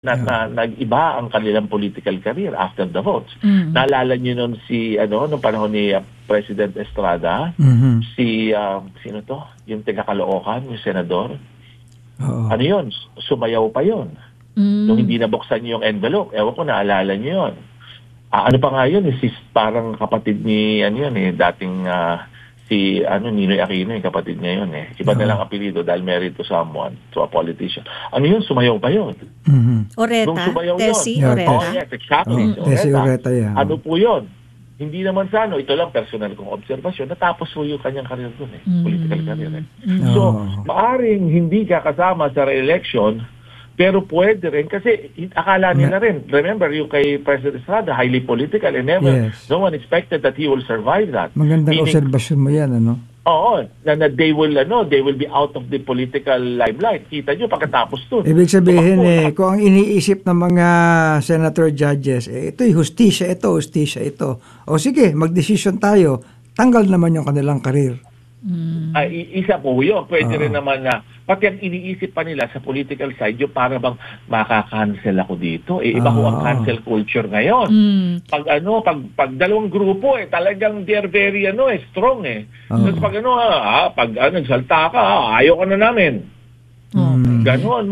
nag-iba ang kanilang political career after the votes. Mm. Naalala niyo noon si noong panahon ni President Estrada, si sino to? Yung taga-Caloocan, yung senador. Ano 'yun? Sumayaw pa 'yun. Nung hindi nabuksan yung envelope. Ewan ko, naalala niyo 'yun. Ano pa nga 'yun? Parang kapatid ni dating si Ninoy Aquino, yung kapatid niya yun eh. Iba na lang apelido dahil married to someone, to a politician. Ano yun? Sumayaw pa yun. Oreta? Tessie Oreta? Oh, yes, exactly. Tessie Oreta, yeah. Ano po yun? Hindi naman sa ito lang personal kong obserbasyon, natapos po yung kanyang career dun eh. Political career eh. So, maaring hindi ka kasama sa re-election, pero pwede rin kasi akala nila rin. Remember, yung kay President Estrada, highly political and no one expected that he will survive that. Magandang obserbasyon mo yan, ano? Oo, na they will be out of the political limelight. Kita nyo pagkatapos to. Ibig sabihin kung ang iniisip ng mga senator judges, ito'y hustisya ito. O sige, magdesisyon tayo. Tanggal naman yung kanilang karir. Isa po yun. Pwede rin naman na pati ang iniisip pa nila sa political side yung para bang makakancel ako dito. Iba ko ang cancel culture ngayon. Pag dalawang grupo talagang they're very strong eh. Tapos pag nagsalta ka, ayaw ka na namin. Ganon,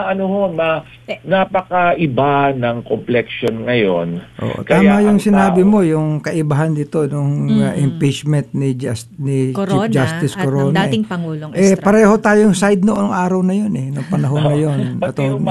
napakaiba ng complexion ngayon. Tama yung sinabi mo, yung kaibahan dito nung impeachment ni Corona, Chief Justice Corona. At ng dating Pangulong Estrada. Pareho tayong side noong araw na yun noong panahon na yun. Pati yung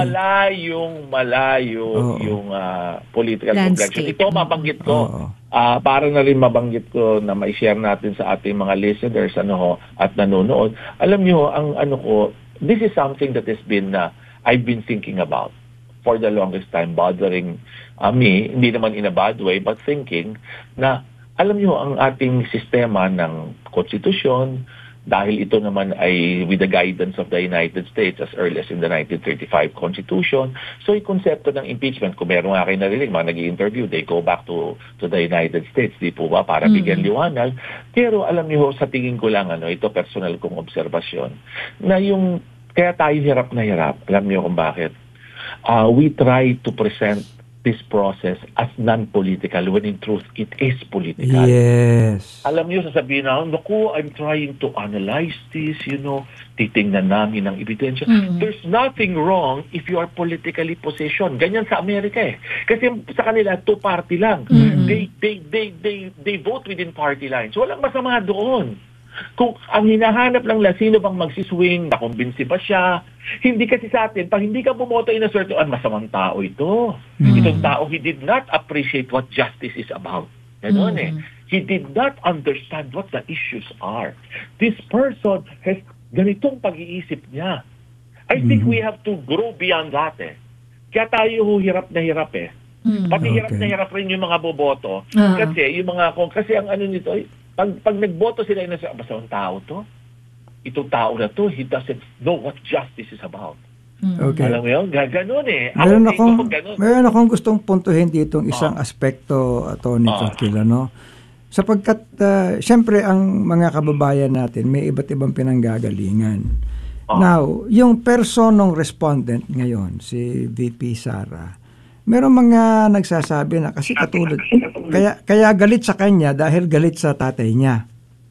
malayo yung political complexion. Ito mabanggit ko. Para na rin mabanggit ko na ma-share natin sa ating mga listeners at nanonood. Alam niyo, this is something that has been I've been thinking about for the longest time, bothering me, hindi naman in a bad way, but thinking na, alam niyo, ang ating sistema ng konstitusyon, dahil ito naman ay with the guidance of the United States as early as in the 1935 Constitution. So, yung konsepto ng impeachment, kung meron nga kayo narinig, mga nag-i-interview, they go back to the United States, di po ba, para bigyan liwanag. Pero alam niyo, sa tingin ko lang, ito personal kong obserbasyon, na yung, kaya tayo hirap na hirap, alam niyo kung bakit. We try to present this process as non-political when in truth it is political. Yes. Alam niyo, sasabihin na, naku, I'm trying to analyze this, titingnan namin ang ebidensya. There's nothing wrong if you are politically positioned. Ganyan sa Amerika eh. Kasi sa kanila, two-party lang. They vote within party lines. Walang masama doon. Kung ang hinahanap lang sino bang magsiswing, nakumbinsi ba siya? Hindi kasi sa atin, pag hindi ka bumoto in a certain, masamang tao ito. Itong tao, he did not appreciate what justice is about. Ganon eh. He did not understand what the issues are. This person has ganitong pag-iisip niya. I think we have to grow beyond that eh. Kaya tayo hirap na hirap eh. Pati hirap na hirap rin yung mga boboto. Kasi ang nito, pag nagboto sila, basta ang tao to, itong tao na to, he doesn't know what justice is about. Okay. Alam mo yun? Gano'n eh. Meron akong gustong puntuhin dito isang aspekto, Tony Tranquilo, sapagkat, siyempre, ang mga kababayan natin, may iba't ibang pinanggagalingan. Now, yung personong respondent ngayon, si VP Sara, meron mga nagsasabi na kasi katulad, kaya galit sa kanya dahil galit sa tatay niya.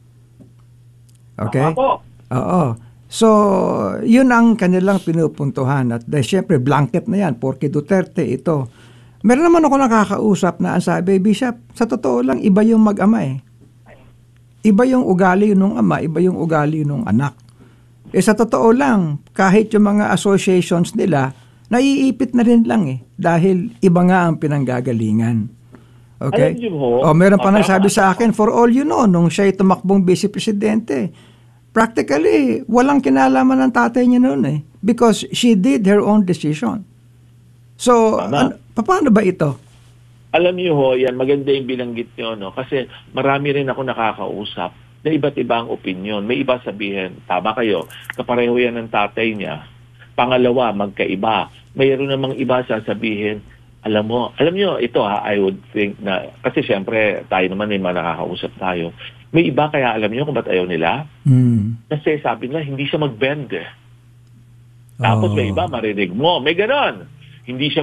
Okay? Oo. So, yun ang kanilang pinupuntuhan. At siyempre, blanket na yan. Porque Duterte, ito. Meron naman ako nakakausap na ang sabi, Bishop, sa totoo lang, iba yung mag-ama eh. Iba yung ugali nung ama, iba yung ugali nung anak. Sa totoo lang, kahit yung mga associations nila, naiipit na rin lang eh. Dahil iba nga ang pinanggagalingan. Okay? Meron pa nagsabi sa akin, for all you know, nung siya'y tumakbong vice-presidente, practically, walang kinalaman ng tatay niya noon eh. Because she did her own decision. So, paano ba ito? Alam niyo yan, maganda yung bilanggit niyo, kasi marami rin ako nakakausap na iba't ibang opinion. May iba sabihin, tama kayo, kapareho yan ng tatay niya. Pangalawa, magkaiba. Mayroon namang iba sasabihin, alam niyo, ito I would think na, kasi siyempre, tayo naman may nakakausap tayo. May iba kaya alam niyo kung ba't ayaw nila? Kasi sabi nila, hindi siya mag-bend eh. Tapos may iba, marinig mo, may ganon. Hindi siya